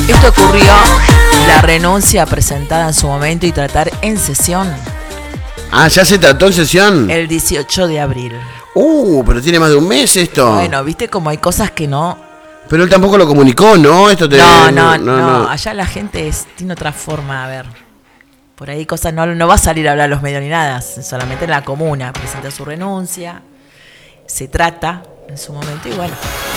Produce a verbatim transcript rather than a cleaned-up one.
Esto ocurrió, la renuncia presentada en su momento y tratar en sesión. Ah, ¿ya se trató en sesión? El dieciocho de abril. Uh, pero tiene más de un mes esto. Bueno, viste como hay cosas que no... Pero él tampoco lo comunicó, ¿no? Esto te... no, no, no, no, no. Allá la gente es, tiene otra forma, a ver. Por ahí cosas no, no va a salir a hablar a los medios ni nada, solamente en la comuna. Presenta su renuncia, se trata en su momento y bueno...